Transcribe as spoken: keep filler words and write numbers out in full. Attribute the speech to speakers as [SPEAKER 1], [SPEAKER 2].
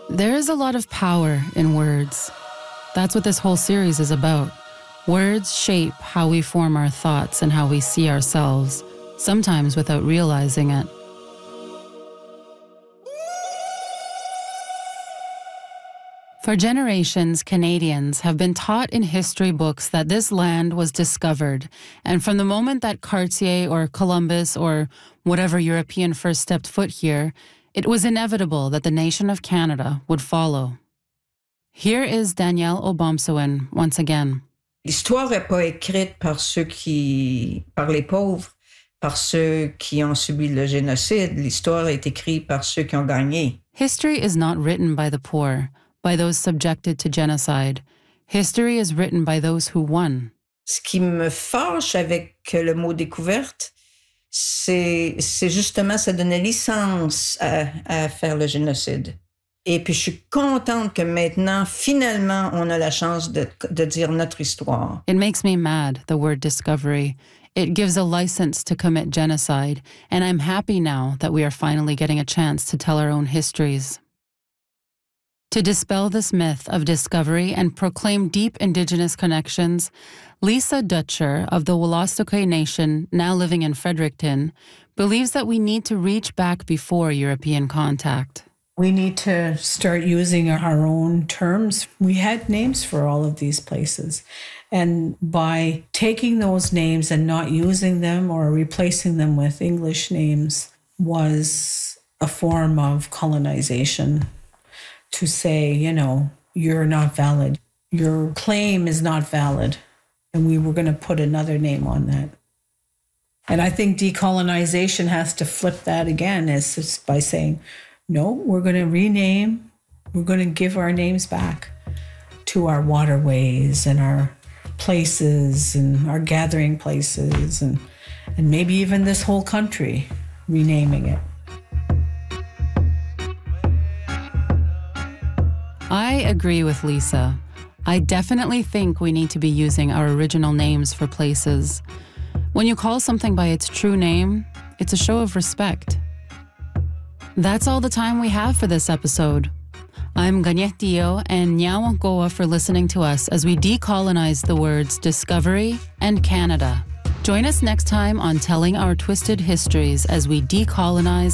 [SPEAKER 1] There is a lot of power in words. That's what this whole series is about. Words shape how we form our thoughts and how we see ourselves, sometimes without realizing it. For generations, Canadians have been taught in history books that this land was discovered, and from the moment that Cartier or Columbus or whatever European first stepped foot here, it was inevitable that the nation of Canada would follow. Here is Danielle Obomsawin once again.
[SPEAKER 2] L'histoire n'est pas écrite par ceux qui, par les pauvres, par ceux qui ont subi le génocide. L'histoire est écrite par ceux qui ont gagné.
[SPEAKER 1] History is not written by the poor, by those subjected to genocide. History is written by those who won.
[SPEAKER 2] Ce qui me fâche avec le mot découverte, c'est, c'est justement ça donne licence à, à faire le génocide. Et puis je suis contente que maintenant, finalement, on a la chance de, de dire notre histoire.
[SPEAKER 1] It makes me mad, the word discovery. It gives a license to commit genocide, and I'm happy now that we are finally getting a chance to tell our own histories. To dispel this myth of discovery and proclaim deep Indigenous connections, Lisa Dutcher of the Wolastoqey Nation, now living in Fredericton, believes that we need to reach back before European contact.
[SPEAKER 3] We need to start using our own terms. We had names for all of these places. And by taking those names and not using them or replacing them with English names was a form of colonization. To say, you know, you're not valid. Your claim is not valid. And we were going to put another name on that. And I think decolonization has to flip that again, is by saying, no, we're going to rename, we're going to give our names back to our waterways and our places and our gathering places and, and maybe even this whole country, renaming it.
[SPEAKER 1] I agree with Lisa. I definitely think we need to be using our original names for places. When you call something by its true name, it's a show of respect. That's all the time we have for this episode. I'm Ganyet Dio and Nyawa Goa for listening to us as we decolonize the words discovery and Canada. Join us next time on Telling Our Twisted Histories as we decolonize